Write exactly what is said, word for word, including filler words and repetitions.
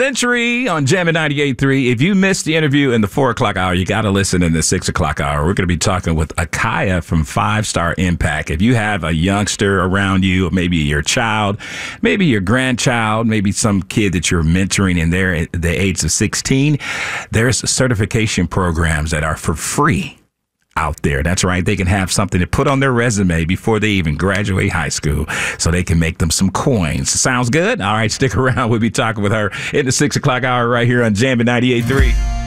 Century on Jammin' ninety-eight point three. If you missed the interview in the four o'clock hour, you got to listen in the six o'clock hour. We're going to be talking with Akaya from Five Star Impact. If you have a youngster around you, maybe your child, maybe your grandchild, maybe some kid that you're mentoring in there at the age of sixteen, there's certification programs that are for free out there. That's right. They can have something to put on their resume before they even graduate high school so they can make them some coins. Sounds good? All right, stick around. We'll be talking with her in the six o'clock hour right here on Jammin' ninety-eight point three.